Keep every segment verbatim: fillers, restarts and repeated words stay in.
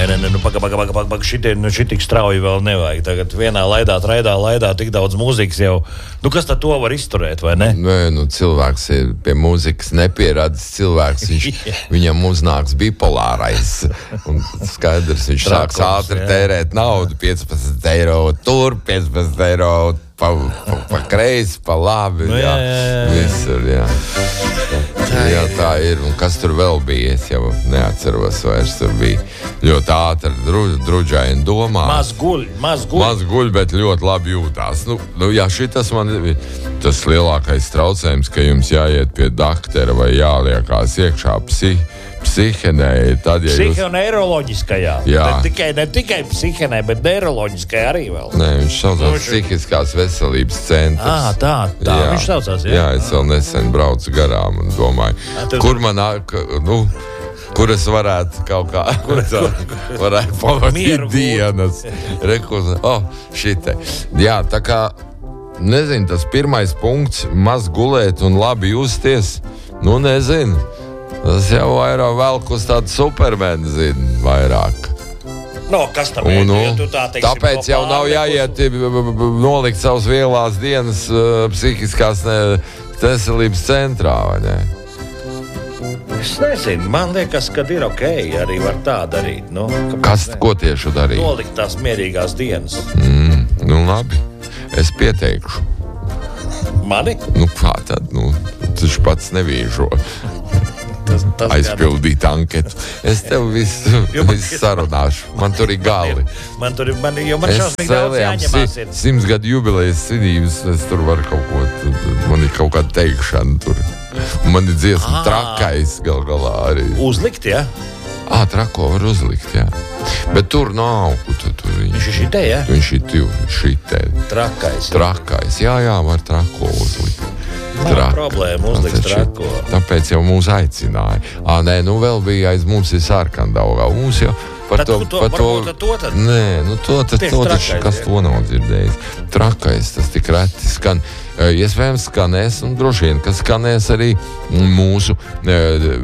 nē, nē, nu, paga, paga, paga, paga, šitie, nu, šitik strauji vēl nevajag. Tagad vienā laidā, traidā, laidā tik daudz mūzikas jau. Nu, kas tad to var izturēt, vai ne? Nē, nu, cilvēks ir pie mūzikas nepieradzis cilvēks, viņš, viņam uznāks bipolārais. Un skaidrs, viņš sāks ātri tērēt naudu, piecpadsmit eiro tur, piecpadsmit eiro pa, pa, pa kreisi, pa labi, nu, jā, jā, jā. Visur, jā. Tā, jā, tā ir. Un kas tur vēl bija? Es jau neatceros vairs. Tur bija ļoti ātri, dru, druģaini domā. Maz guļ, maz guļ. Maz guļ, bet ļoti labi jūtās. Nu, nu jā, šitas man ir tas lielākais traucējums, ka jums jāiet pie daktera vai jāliekās iekšā psi, psihenē. Tad, ja Psihe jūs... un neiroloģiskajā. Jā. Ne tikai, ne tikai psihenē, bet neiroloģiskajā arī vēl. Nē, viņš saucās nu, psihiskās veselības centrs. Ā, tā, tā jā. Viņš saucās, jā. Jā, es vēl nesen braucu garām un domāju, à, kur man, nu, kur es varētu kaut kā, kur es varētu pavadīt dienas. Rekur, oh, šite. Jā, tā kā, nezinu, tas pirmais punkts, maz gulēt un labi justies, nu, nezinu. Tas jau vairāk velk uz tādu supermenu, zinu, vairāk. No, kas tam un, ir? Nu, Ja tā, teiksim, tāpēc jau nav jāiet nolikt savas vielās dienas uh, psihiskās ne, veselības centrā, vai ne? Es nezinu, man liekas, ka ir ok, arī var tā darīt. Nu, kas, ne? Ko tieši darīt? Nolikt tās mierīgās dienas. Mm, nu labi, es pieteikšu. Mani? Nu kā tad, nu, taču pats nevīžo. Tas, tas aizpildīt anketu. Es tev visu, visu sarunāšu. Man tur ir gali. Man tur ir, man, jo man šausmīgi daudz jāņemās ir. Simts gadu jubilejas svinības, es tur varu kaut ko, man ir kaut kāda teikšana tur. Un man ir dziesma trakais gal galā arī. Uzlikt, ja? Ā, trako var uzlikt, jā. Bet tur nav. Tur, tur viņš, viņš ir šitē, ja? Viņš ir šitē. Trakais. Trakais, jā, jā, var trako uzlikt. Nav problēma uzlikt trako. Tāpēc jau mūs aicināja. Ā, nē, nu vēl bija aiz mums ir Sārkandaugā. Mums jau par tad to... to, par to, to tad? Nē, nu to tad, to taču, kas to nav dzirdējis. Trakais, tas tik reti skan. Iespējams skanēs, un droši vien, ka skanēs arī mūsu e,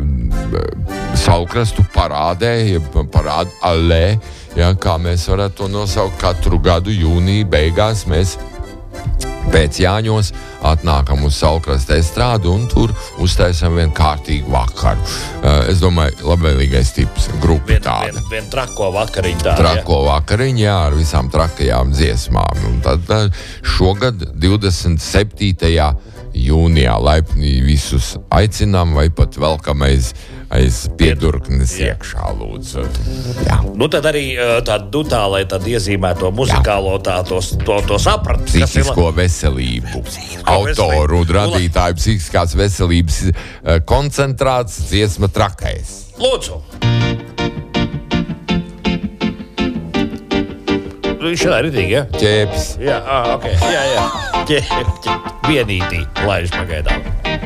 Saulkrastu parādē, parādu alē, ja, kā mēs varētu to nosaukt katru gadu jūnija beigās. Mēs pēc Jāņos atnākam uz Saulkrasta estrādu un tur uztaisam vienu kārtīgu vakaru. Uh, es domāju, labvēlīgais tips, grupa vien, tāda. Vien, vien trako vakariņu tāda. Trako ja? vakariņu, jā, ar visām trakajām dziesmām. Un tad, tad šogad divdesmit septītajā jūnijā laipni visus aicinām vai pat velkam aiz, aiz piedurknes jā. iekšā, lūdzu. Jā. Nu tad arī tāda dutā, lai tad iezīmēto muzikālo tā, to, to, to saprat. Psihisko ir... veselību. Psihisko autoru un radītāju psihiskās veselības koncentrāts dziesma Trakais. Lūdzu. Viņš ir ritīgi, ja? Ķēpis. Jā, ah, ok. Jā, jā. Ķēpis. Vienītī laiž pagaidām.